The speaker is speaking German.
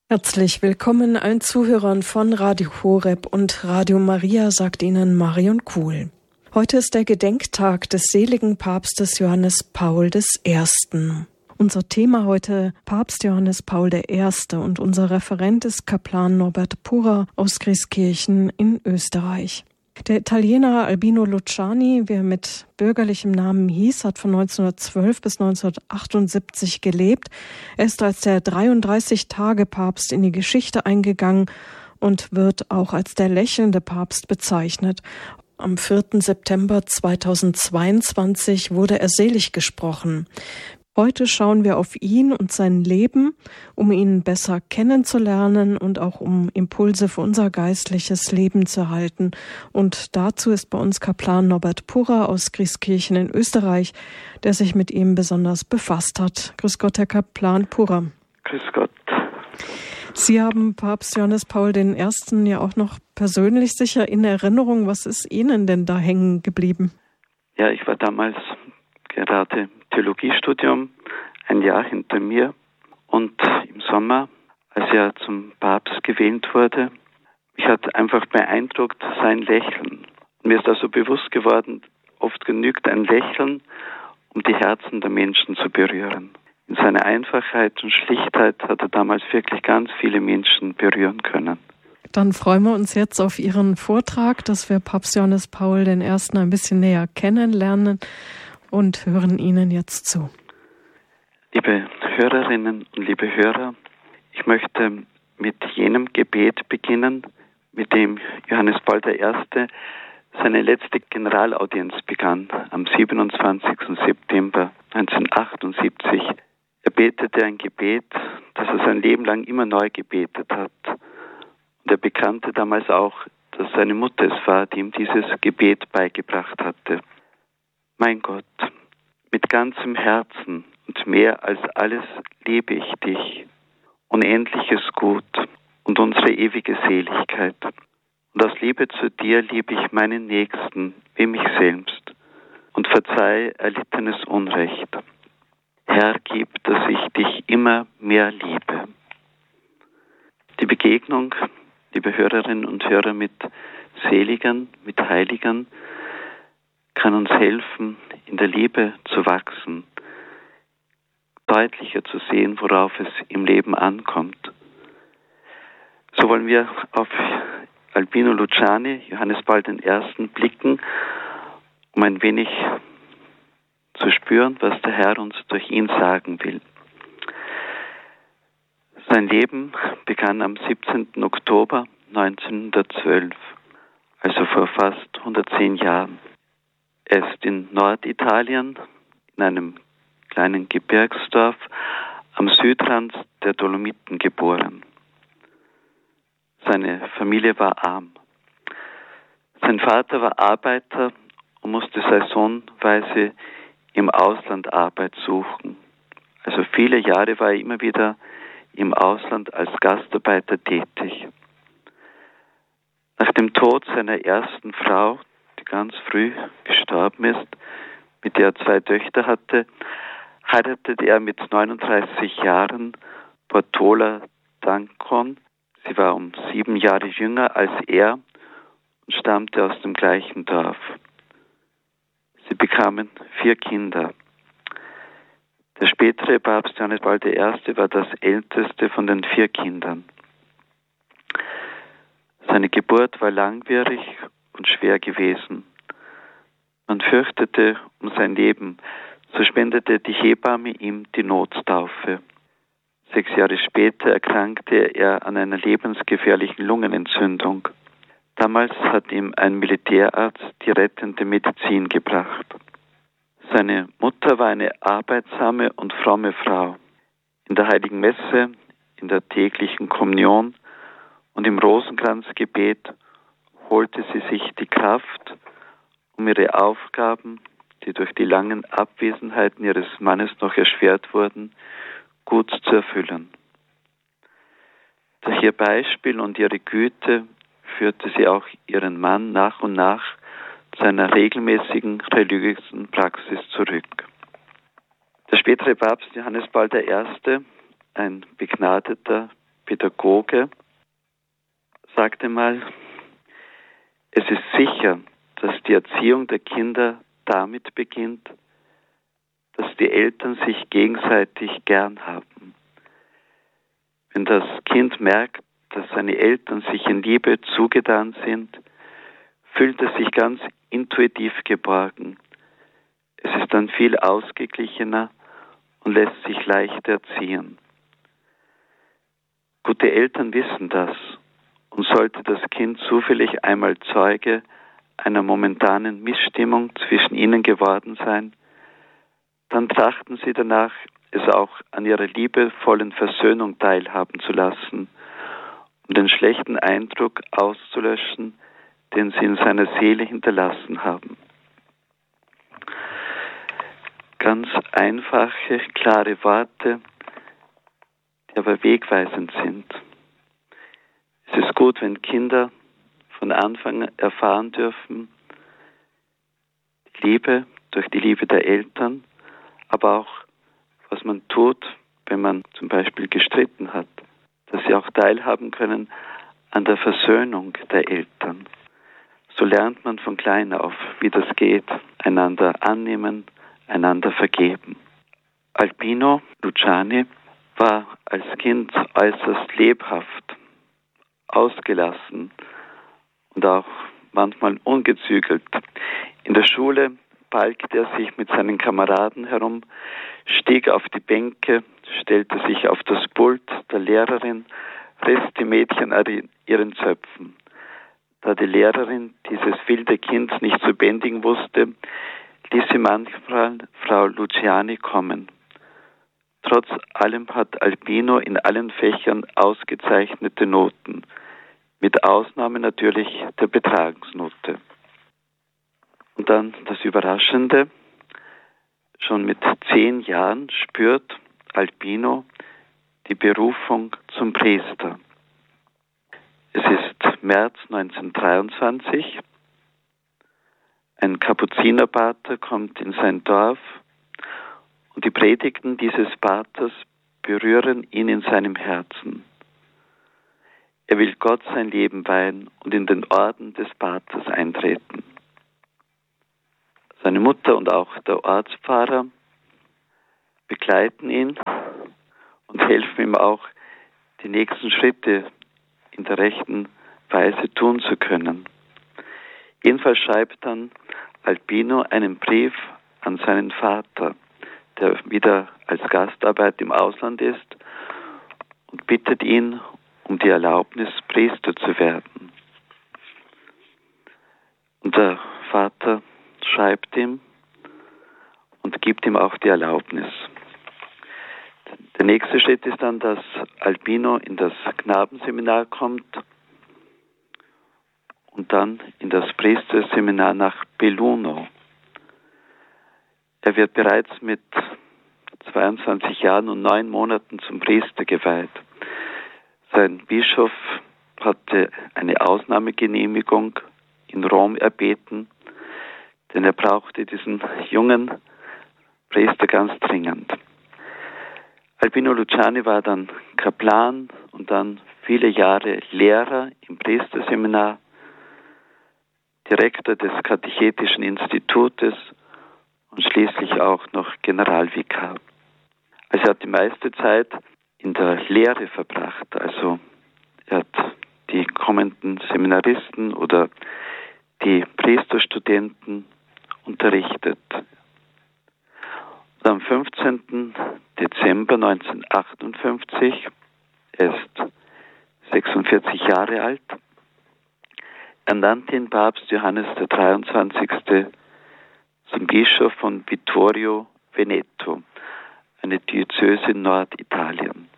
Herzlich willkommen allen Zuhörern von Radio Horeb und Radio Maria, sagt Ihnen Marion Kuhl. Heute ist der Gedenktag des seligen Papstes Johannes Paul I. Unser Thema heute Papst Johannes Paul I. und unser Referent ist Kaplan Norbert Purrer aus Grieskirchen in Österreich. Der Italiener Albino Luciani, wie er mit bürgerlichem Namen hieß, hat von 1912 bis 1978 gelebt. Er ist als der 33-Tage-Papst in die Geschichte eingegangen und wird auch als der lächelnde Papst bezeichnet. Am 4. September 2022 wurde er selig gesprochen. Heute schauen wir auf ihn und sein Leben, um ihn besser kennenzulernen und auch um Impulse für unser geistliches Leben zu erhalten. Und dazu ist bei uns Kaplan Norbert Purrer aus Grieskirchen in Österreich, der sich mit ihm besonders befasst hat. Grüß Gott, Herr Kaplan Purrer. Grüß Gott. Sie haben Papst Johannes Paul I. ja auch noch persönlich sicher in Erinnerung. Was ist Ihnen denn da hängen geblieben? Ja, ich war damals gerade Theologiestudium, ein Jahr hinter mir, und im Sommer, als er zum Papst gewählt wurde, mich hat einfach beeindruckt sein Lächeln. Mir ist also bewusst geworden, oft genügt ein Lächeln, um die Herzen der Menschen zu berühren. In seiner Einfachheit und Schlichtheit hat er damals wirklich ganz viele Menschen berühren können. Dann freuen wir uns jetzt auf Ihren Vortrag, dass wir Papst Johannes Paul I. ein bisschen näher kennenlernen und hören Ihnen jetzt zu. Liebe Hörerinnen und liebe Hörer, ich möchte mit jenem Gebet beginnen, mit dem Johannes Paul I. seine letzte Generalaudienz begann, am 27. September 1978. Er betete ein Gebet, das er sein Leben lang immer neu gebetet hat. Und er bekannte damals auch, dass seine Mutter es war, die ihm dieses Gebet beigebracht hatte. Mein Gott, mit ganzem Herzen und mehr als alles liebe ich dich, unendliches Gut und unsere ewige Seligkeit. Und aus Liebe zu dir liebe ich meinen Nächsten wie mich selbst und verzeihe erlittenes Unrecht. Herr, gib, dass ich dich immer mehr liebe. Die Begegnung, liebe Hörerinnen und Hörer, mit Seligern, mit Heiligern, kann uns helfen, in der Liebe zu wachsen, deutlicher zu sehen, worauf es im Leben ankommt. So wollen wir auf Albino Luciani, Johannes Paul I. blicken, um ein wenig zu spüren, was der Herr uns durch ihn sagen will. Sein Leben begann am 17. Oktober 1912, also vor fast 110 Jahren. Er ist in Norditalien, in einem kleinen Gebirgsdorf am Südrand der Dolomiten geboren. Seine Familie war arm. Sein Vater war Arbeiter und musste saisonweise im Ausland Arbeit suchen. Also viele Jahre war er immer wieder im Ausland als Gastarbeiter tätig. Nach dem Tod seiner ersten Frau, die ganz früh gestorben ist, mit der er 2 Töchter hatte, heiratete er mit 39 Jahren Portola Dankon. Sie war um 7 Jahre jünger als er und stammte aus dem gleichen Dorf. Sie bekamen 4 Kinder. Der spätere Papst Johannes Paul I. war das älteste von den 4 Kindern. Seine Geburt war langwierig und schwer gewesen. Man fürchtete um sein Leben, so spendete die Hebamme ihm die Notstaufe. 6 Jahre später erkrankte er an einer lebensgefährlichen Lungenentzündung. Damals hat ihm ein Militärarzt die rettende Medizin gebracht. Seine Mutter war eine arbeitsame und fromme Frau. In der Heiligen Messe, in der täglichen Kommunion und im Rosenkranzgebet holte sie sich die Kraft, um ihre Aufgaben, die durch die langen Abwesenheiten ihres Mannes noch erschwert wurden, gut zu erfüllen. Durch ihr Beispiel und ihre Güte führte sie auch ihren Mann nach und nach zu einer regelmäßigen religiösen Praxis zurück. Der spätere Papst Johannes Paul I., ein begnadeter Pädagoge, sagte mal, es ist sicher, dass die Erziehung der Kinder damit beginnt, dass die Eltern sich gegenseitig gern haben. Wenn das Kind merkt, dass seine Eltern sich in Liebe zugetan sind, fühlt es sich ganz intuitiv geborgen. Es ist dann viel ausgeglichener und lässt sich leicht erziehen. Gute Eltern wissen das, und sollte das Kind zufällig einmal Zeuge einer momentanen Missstimmung zwischen ihnen geworden sein, dann trachten sie danach, es auch an ihrer liebevollen Versöhnung teilhaben zu lassen, um den schlechten Eindruck auszulöschen, den sie in seiner Seele hinterlassen haben. Ganz einfache, klare Worte, die aber wegweisend sind. Es ist gut, wenn Kinder von Anfang erfahren dürfen, Liebe durch die Liebe der Eltern, aber auch, was man tut, wenn man zum Beispiel gestritten hat, dass sie auch teilhaben können an der Versöhnung der Eltern. So lernt man von klein auf, wie das geht, einander annehmen, einander vergeben. Albino Luciani war als Kind äußerst lebhaft, ausgelassen und auch manchmal ungezügelt. In der Schule balgte er sich mit seinen Kameraden herum, stieg auf die Bänke, stellte sich auf das Pult der Lehrerin, riss die Mädchen an ihren Zöpfen. Da die Lehrerin dieses wilde Kind nicht zu bändigen wusste, ließ sie manchmal Frau Luciani kommen. Trotz allem hat Albino in allen Fächern ausgezeichnete Noten, mit Ausnahme natürlich der Betragensnote. Und dann das Überraschende, schon mit 10 Jahren spürt Albino die Berufung zum Priester. Es ist März 1923, ein Kapuzinerpater kommt in sein Dorf und die Predigten dieses Paters berühren ihn in seinem Herzen. Er will Gott sein Leben weihen und in den Orden des Paters eintreten. Seine Mutter und auch der Ortspfarrer begleiten ihn und helfen ihm auch, die nächsten Schritte in der rechten Weise tun zu können. Jedenfalls schreibt dann Albino einen Brief an seinen Vater, der wieder als Gastarbeit im Ausland ist, und bittet ihn um die Erlaubnis, Priester zu werden. Und der Vater schreibt ihm und gibt ihm auch die Erlaubnis. Der nächste Schritt ist dann, dass Albino in das Knabenseminar kommt und dann in das Priesterseminar nach Belluno. Er wird bereits mit 22 Jahren und 9 Monaten zum Priester geweiht. Sein Bischof hatte eine Ausnahmegenehmigung in Rom erbeten, denn er brauchte diesen jungen Priester ganz dringend. Albino Luciani war dann Kaplan und dann viele Jahre Lehrer im Priesterseminar, Direktor des Katechetischen Institutes und schließlich auch noch Generalvikar. Also er hat die meiste Zeit in der Lehre verbracht, also er hat die kommenden Seminaristen oder die Priesterstudenten unterrichtet. Und am 15. Dezember 1958, er ist 46 Jahre alt, ernannte ihn Papst Johannes der 23. zum Bischof von Vittorio Veneto, eine Diözese in Norditalien.